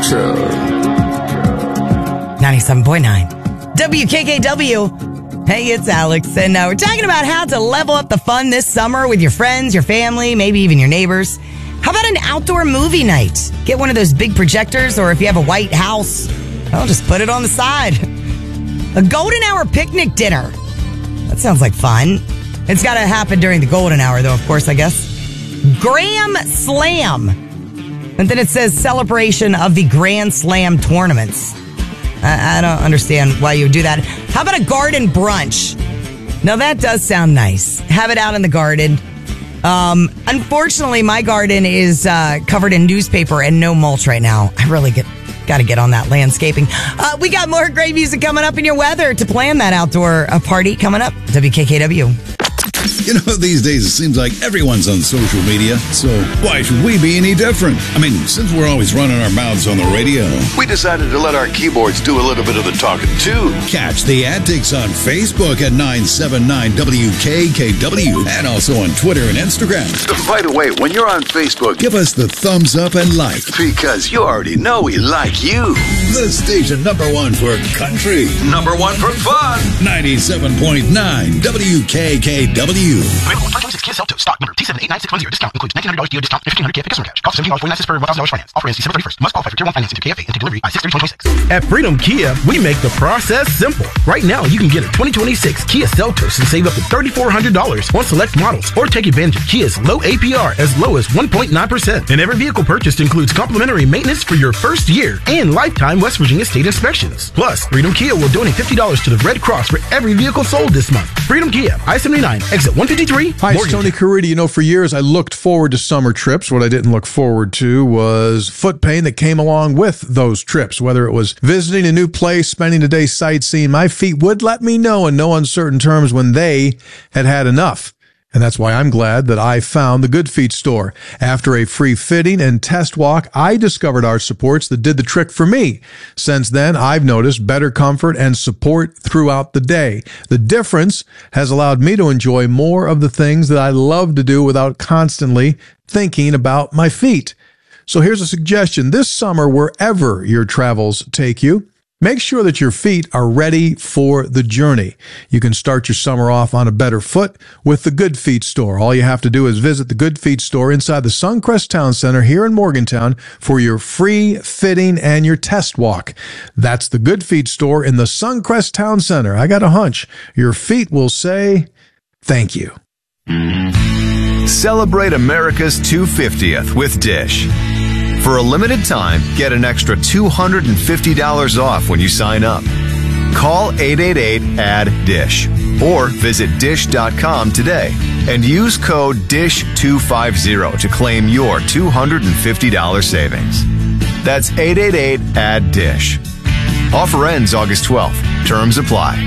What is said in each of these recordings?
Show. 97.9 WKKW. Hey, it's Alex, and we're talking about how to level up the fun this summer with your friends, your family, maybe even your neighbors. How about an outdoor movie night? Get one of those big projectors, or if you have a white house, well, just put it on the side. A golden hour picnic dinner. That sounds like fun. It's got to happen during the golden hour, though, of course, I guess. Grand Slam. And then it says celebration of the Grand Slam tournaments. I don't understand why you would do that. How about a garden brunch? Now, that does sound nice. Have it out in the garden. Unfortunately, my garden is covered in newspaper and no mulch right now. I really got to get on that landscaping. We got more great music coming up in your weather to plan that outdoor party coming up. WKKW. You know, these days it seems like everyone's on social media, so why should we be any different? I mean, since we're always running our mouths on the radio, we decided to let our keyboards do a little bit of the talking, too. Catch the antics on Facebook at 979WKKW and also on Twitter and Instagram. By the way, when you're on Facebook, give us the thumbs up and like. Because you already know we like you. The station #1 for country. #1 for fun. 97.9 WKKW. Available 2026 Kia Seltos. Stock number T789610. Discount includes $1,900 DO discount and $1,500 Kia customer cash. Cost $17.49 per $1,000 finance. Offer ends December 31st. Must qualify for Tier 1 financing to KFA and take delivery by 6/30/2026. At Freedom Kia, we make the process simple. Right now, you can get a 2026 Kia Seltos and save up to $3,400 on select models, or take advantage of Kia's low APR as low as 1.9%. And every vehicle purchased includes complimentary maintenance for your first year and lifetime West Virginia state inspections. Plus, Freedom Kia will donate $50 to the Red Cross for every vehicle sold this month. Freedom Kia, I-79, exit 153. Hi, it's Tony Caridi. You know, for years I looked forward to summer trips. What I didn't look forward to was foot pain that came along with those trips. Whether it was visiting a new place, spending a day sightseeing, my feet would let me know in no uncertain terms when they had had enough. And that's why I'm glad that I found the Good Feet store. After a free fitting and test walk, I discovered our supports that did the trick for me. Since then, I've noticed better comfort and support throughout the day. The difference has allowed me to enjoy more of the things that I love to do without constantly thinking about my feet. So here's a suggestion. This summer, wherever your travels take you, make sure that your feet are ready for the journey. You can start your summer off on a better foot with the Good Feet store. All you have to do is visit the Good Feet store inside the Suncrest Town Center here in Morgantown for your free fitting and your test walk. That's the Good Feet store in the Suncrest Town Center. I got a hunch your feet will say thank you. Celebrate America's 250th with Dish. For a limited time, get an extra $250 off when you sign up. Call 888-ADD-DISH or visit dish.com today and use code DISH250 to claim your $250 savings. That's 888-ADD-DISH. Offer ends August 12th. Terms apply.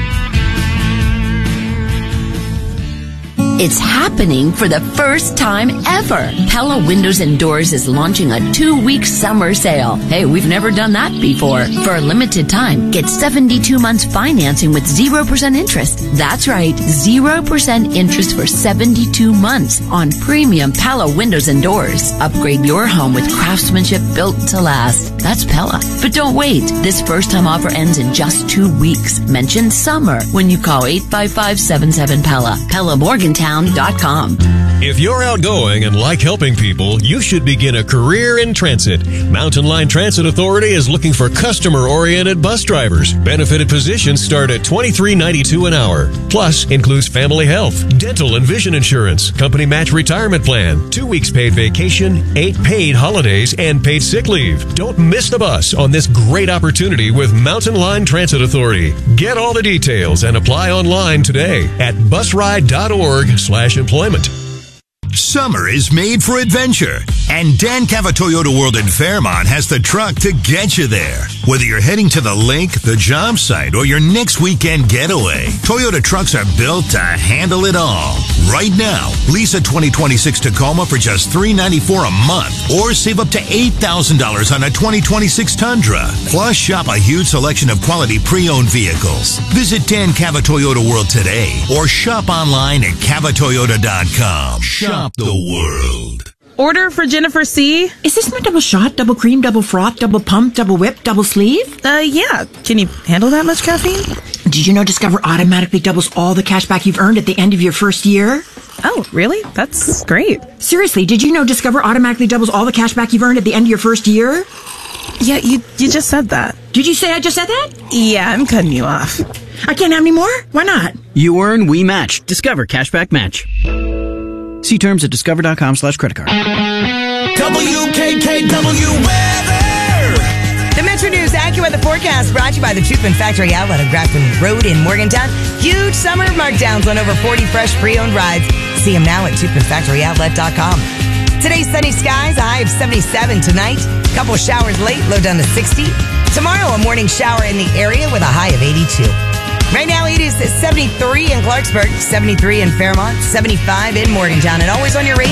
It's happening for the first time ever. Pella Windows and Doors is launching a 2-week summer sale. Hey, we've never done that before. For a limited time, get 72 months financing with 0% interest. That's right, 0% interest for 72 months on premium Pella Windows and Doors. Upgrade your home with craftsmanship built to last. That's Pella. But don't wait. This first-time offer ends in just 2 weeks. Mention summer when you call 855-77-PELLA. PellaMorgantown.com. If you're outgoing and like helping people, you should begin a career in transit. Mountain Line Transit Authority is looking for customer-oriented bus drivers. Benefited positions start at $23.92 an hour. Plus, includes family health, dental and vision insurance, company match retirement plan, 2 weeks paid vacation, 8 paid holidays, and paid sick leave. Don't miss the bus on this great opportunity with Mountain Line Transit Authority. Get all the details and apply online today at busride.org/employment. Summer is made for adventure, and Dan Cava Toyota World in Fairmont has the truck to get you there. Whether you're heading to the lake, the job site, or your next weekend getaway, Toyota trucks are built to handle it all. Right now, lease a 2026 Tacoma for just $394 a month, or save up to $8,000 on a 2026 Tundra. Plus, shop a huge selection of quality pre-owned vehicles. Visit Dan Cava Toyota World today, or shop online at cavatoyota.com. Shop the world. Order for Jennifer C. Is this my double shot, double cream, double froth, double pump, double whip, double sleeve? Yeah. Can you handle that much caffeine? Did you know Discover automatically doubles all the cash back you've earned at the end of your first year? Oh, really? That's great. Seriously, did you know Discover automatically doubles all the cash back you've earned at the end of your first year? Yeah, you just said that. Did you say I just said that? Yeah, I'm cutting you off. I can't have any more? Why not? You earn, we match. Discover Cashback Match. See terms at discover.com/creditcard. WKKW weather. The Metro News AccuWeather forecast brought to you by the Tupin Factory Outlet of Grafton Road in Morgantown. Huge summer markdowns on over 40 fresh pre-owned rides. See them now at TupinFactoryOutlet.com. Today's sunny skies, a high of 77 tonight. Couple showers late, low down to 60. Tomorrow, a morning shower in the area with a high of 82. Right now, it is 73 in Clarksburg, 73 in Fairmont, 75 in Morgantown, and always on your radio.